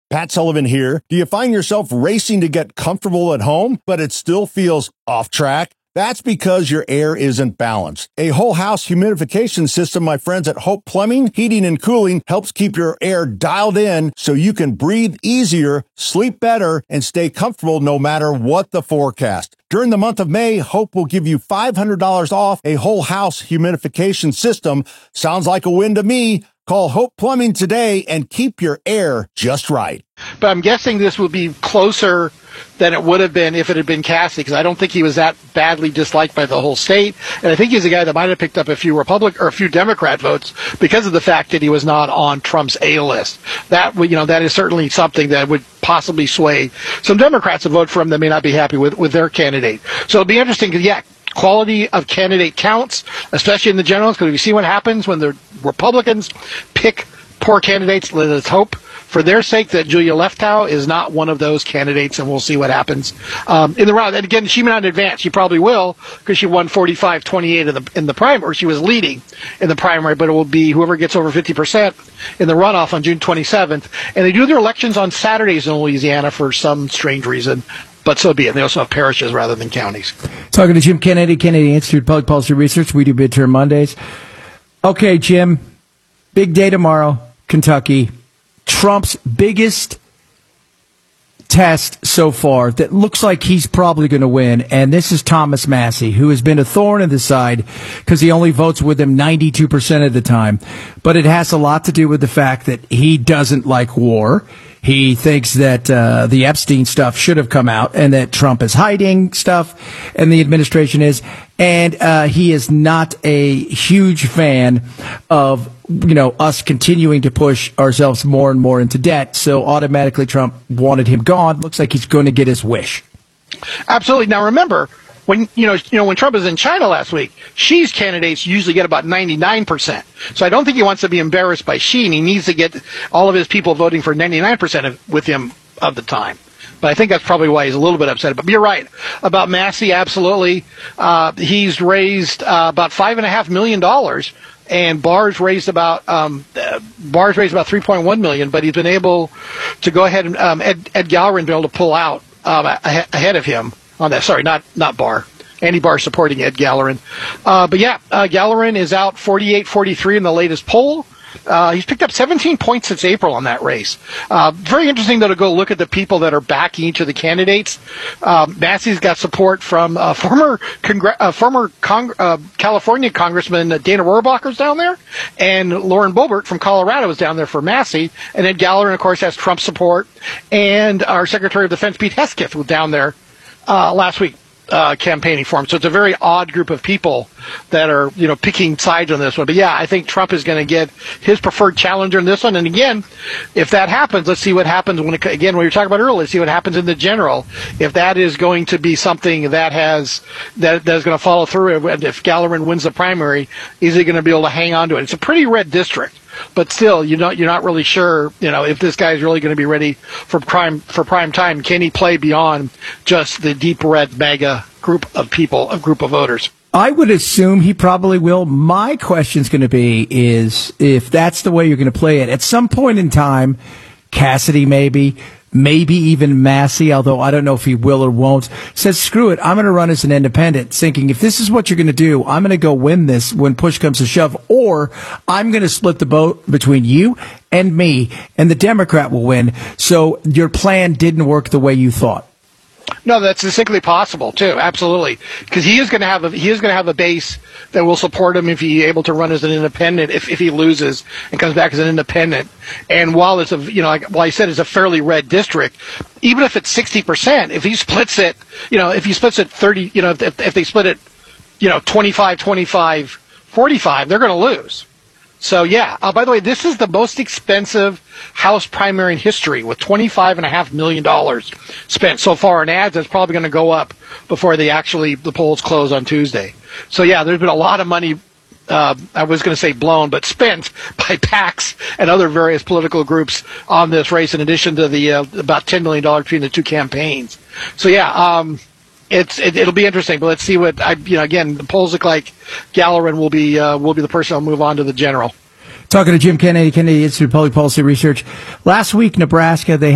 Pat Sullivan here. Do you find yourself racing to get comfortable at home, but it still feels off track? That's because your air isn't balanced. A whole house humidification system, my friends at Hope Plumbing, Heating and Cooling, helps keep your air dialed in so you can breathe easier, sleep better, and stay comfortable no matter what the forecast. During the month of May, Hope will give you $500 off a whole house humidification system. Sounds like a win to me. Call Hope Plumbing today and keep your air just right. But I'm guessing this will be closer than it would have been if it had been Cassidy, because I don't think he was that badly disliked by the whole state. And I think he's a guy that might have picked up a few Republican or a few Democrat votes because of the fact that he was not on Trump's A list. That would, that is certainly something that would possibly sway some Democrats to vote for him that may not be happy with their candidate. So it'll be interesting because, quality of candidate counts, especially in the generals, because we see what happens when the Republicans pick poor candidates. Let's hope for their sake that Julia Leftow is not one of those candidates, and we'll see what happens in the round. And again, she may not advance. She probably will because she won 45-28 in the primary, or she was leading in the primary, but it will be whoever gets over 50% in the runoff on June 27th. And they do their elections on Saturdays in Louisiana for some strange reason. But so be it. They also have parishes rather than counties. Talking to Jim Kennedy, Kennedy Institute of Public Policy Research. We do midterm Mondays. Okay, Jim, big day tomorrow, Kentucky. Trump's biggest test so far that looks like he's probably going to win, and this is Thomas Massie, who has been a thorn in the side because he only votes with him 92% of the time. But it has a lot to do with the fact that he doesn't like war. He thinks that the Epstein stuff should have come out and that Trump is hiding stuff and the administration is. And he is not a huge fan of, us continuing to push ourselves more and more into debt. So automatically Trump wanted him gone. Looks like he's going to get his wish. Absolutely. Now, remember, when when Trump was in China last week, Xi's candidates usually get about 99%. So I don't think he wants to be embarrassed by Xi, and he needs to get all of his people voting for 99% with him of the time. But I think that's probably why he's a little bit upset. But you're right about Massie. Absolutely, he's raised about $5.5 million, and Barr's raised about $3.1 million. But he's been able to go ahead and Ed Gallerin been able to pull out ahead of him on that. Sorry, not Barr. Andy Barr supporting Ed Gallerin. Gallerin is out 48-43 in the latest poll. He's picked up 17 points since April on that race. Very interesting, though, to go look at the people that are backing each of the candidates. Massie's got support from former California Congressman Dana Rohrabacher's down there, and Lauren Boebert from Colorado is down there for Massie. And then Gallerin, of course, has Trump support, and our Secretary of Defense Pete Hesketh was down there last week. Campaigning for him. So it's a very odd group of people that are, picking sides on this one. But I think Trump is going to get his preferred challenger in this one. And again, if that happens, let's see what happens when we were talking about earlier, let's see what happens in the general. If that is going to be something that is going to follow through, and if Gallerin wins the primary, is he going to be able to hang on to it? It's a pretty red district. But still, you're not really sure, if this guy is really going to be ready for prime time. Can he play beyond just the deep red MAGA group of voters? I would assume he probably will. My question's going to be is if that's the way you're going to play it, at some point in time, Cassidy maybe even Massie, although I don't know if he will or won't, says, screw it, I'm going to run as an independent, thinking if this is what you're going to do, I'm going to go win this when push comes to shove, or I'm going to split the vote between you and me, and the Democrat will win. So your plan didn't work the way you thought. No, that's distinctly possible too. Absolutely, because he is going to have a base that will support him if he's able to run as an independent. If he loses and comes back as an independent, and while it's I said it's a fairly red district, even if it's 60%, if he splits it, if he splits it 30, if they split it, 25-25, 45, they're going to lose. So, by the way, this is the most expensive House primary in history, with $25.5 million spent so far in ads. That's probably going to go up before the polls close on Tuesday. So, there's been a lot of money, I was going to say blown, but spent by PACs and other various political groups on this race, in addition to the about $10 million between the two campaigns. So, it'll be interesting, but let's see what again, the polls look like Gallerin will be the person who'll move on to the general. Talking to Jim Kennedy, Kennedy Institute of Public Policy Research. Last week, Nebraska, they